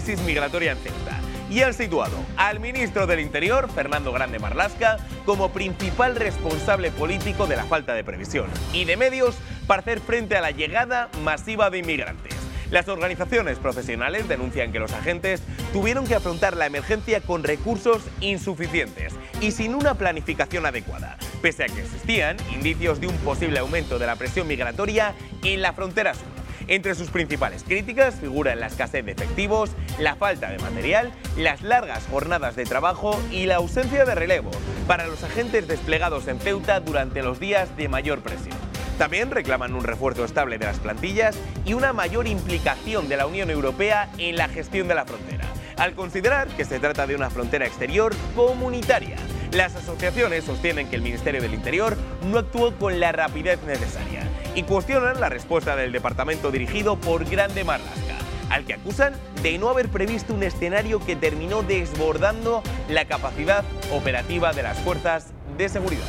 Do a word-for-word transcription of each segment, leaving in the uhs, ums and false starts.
crisis migratoria en Ceuta y han situado al ministro del Interior, Fernando Grande Marlaska, como principal responsable político de la falta de previsión y de medios para hacer frente a la llegada masiva de inmigrantes. Las organizaciones profesionales denuncian que los agentes tuvieron que afrontar la emergencia con recursos insuficientes y sin una planificación adecuada, pese a que existían indicios de un posible aumento de la presión migratoria en la frontera sur. Entre sus principales críticas figuran la escasez de efectivos, la falta de material, las largas jornadas de trabajo y la ausencia de relevo para los agentes desplegados en Ceuta durante los días de mayor presión. También reclaman un refuerzo estable de las plantillas y una mayor implicación de la Unión Europea en la gestión de la frontera, al considerar que se trata de una frontera exterior comunitaria. Las asociaciones sostienen que el Ministerio del Interior no actuó con la rapidez necesaria y cuestionan la respuesta del departamento dirigido por Grande Marlaska, al que acusan de no haber previsto un escenario que terminó desbordando la capacidad operativa de las fuerzas de seguridad.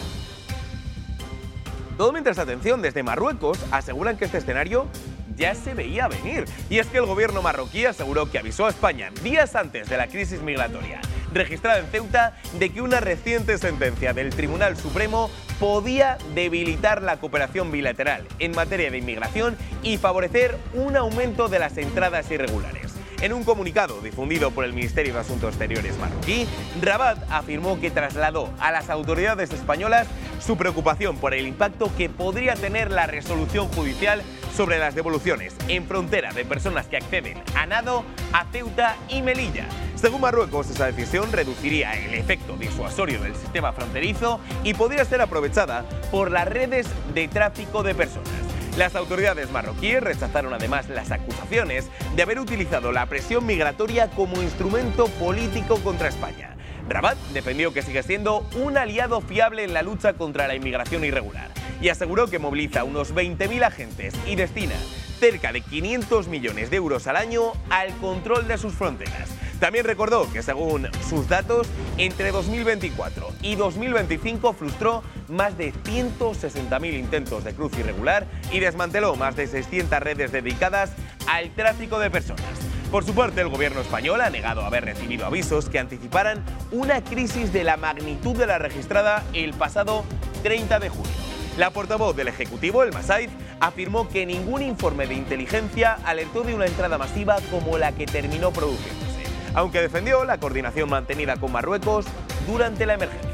Todo mientras, atención, desde Marruecos aseguran que este escenario ya se veía venir. Y es que el gobierno marroquí aseguró que avisó a España días antes de la crisis migratoria registrada en Ceuta de que una reciente sentencia del Tribunal Supremo podía debilitar la cooperación bilateral en materia de inmigración y favorecer un aumento de las entradas irregulares. En un comunicado difundido por el Ministerio de Asuntos Exteriores marroquí, Rabat afirmó que trasladó a las autoridades españolas su preocupación por el impacto que podría tener la resolución judicial sobre las devoluciones en frontera de personas que acceden a nado a Ceuta y Melilla. Según Marruecos, esa decisión reduciría el efecto disuasorio del sistema fronterizo y podría ser aprovechada por las redes de tráfico de personas. Las autoridades marroquíes rechazaron además las acusaciones de haber utilizado la presión migratoria como instrumento político contra España. Rabat defendió que sigue siendo un aliado fiable en la lucha contra la inmigración irregular y aseguró que moviliza unos veinte mil agentes y destina cerca de quinientos millones de euros al año al control de sus fronteras. También recordó que, según sus datos, entre dos mil veinticuatro y dos mil veinticinco frustró más de ciento sesenta mil intentos de cruce irregular y desmanteló más de seiscientas redes dedicadas al tráfico de personas. Por su parte, el gobierno español ha negado haber recibido avisos que anticiparan una crisis de la magnitud de la registrada el pasado treinta de junio. La portavoz del Ejecutivo, El Masaid, afirmó que ningún informe de inteligencia alertó de una entrada masiva como la que terminó produciéndose, aunque defendió la coordinación mantenida con Marruecos durante la emergencia.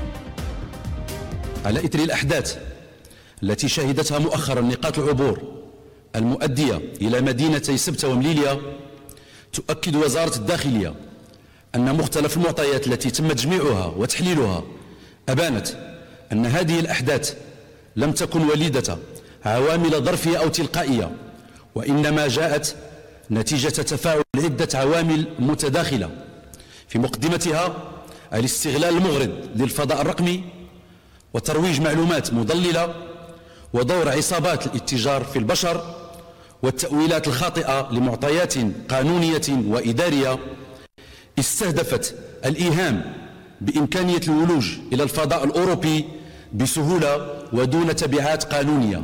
على إثر الأحداث التي شهدتها مؤخرا نقاط العبور المؤدية إلى مدينتي سبتة ومليلية، تؤكد وزارة الداخلية أن مختلف المعطيات التي تم تجميعها وتحليلها أبانت أن هذه الأحداث لم تكن وليدة عوامل ظرفية أو تلقائية، وإنما جاءت نتيجة تفاعل عدة عوامل متداخلة، في مقدمتها الاستغلال المغرض للفضاء الرقمي وترويج معلومات مضللة ودور عصابات الاتجار في البشر والتأويلات الخاطئة لمعطيات قانونية وإدارية استهدفت الإيهام بإمكانية الولوج إلى الفضاء الأوروبي بسهولة ودون تبعات قانونية.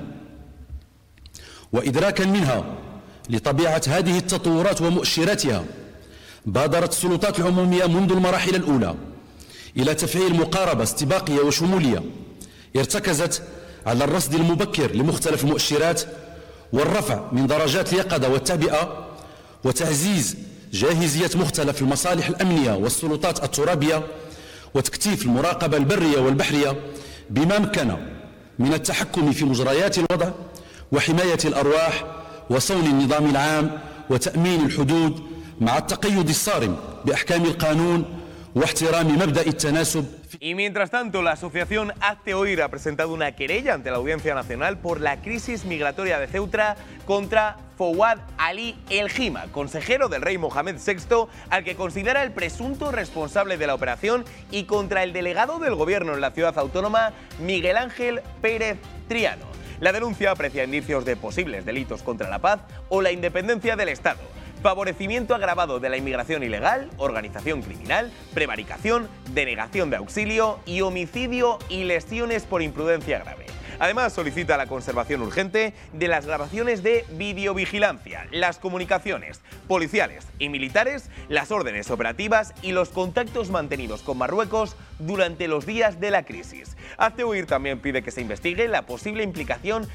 وإدراكا منها لطبيعة هذه التطورات ومؤشراتها، بادرت السلطات العمومية منذ المراحل الأولى إلى تفعيل مقاربة استباقية وشمولية ارتكزت على الرصد المبكر لمختلف المؤشرات والرفع من درجات اليقظة والتعبئة وتعزيز جاهزية مختلف المصالح الأمنية والسلطات الترابية وتكثيف المراقبة البرية والبحرية بما مكن من التحكم في مجريات الوضع وحماية الأرواح وصون النظام العام وتأمين الحدود مع التقيد الصارم بأحكام القانون واحترام مبدأ التناسب. Y mientras tanto, la asociación Hazte Oír ha presentado una querella ante la Audiencia Nacional por la crisis migratoria de Ceuta contra Fouad Ali El Hima, consejero del rey Mohamed sexto, al que considera el presunto responsable de la operación, y contra el delegado del gobierno en la ciudad autónoma, Miguel Ángel Pérez Triano. La denuncia aprecia indicios de posibles delitos contra la paz o la independencia del Estado, favorecimiento agravado de la inmigración ilegal, organización criminal, prevaricación, denegación de auxilio y homicidio y lesiones por imprudencia grave. Además, solicita la conservación urgente de las grabaciones de videovigilancia, las comunicaciones policiales y militares, las órdenes operativas y los contactos mantenidos con Marruecos durante los días de la crisis. Hazte Oír también pide que se investigue la posible implicación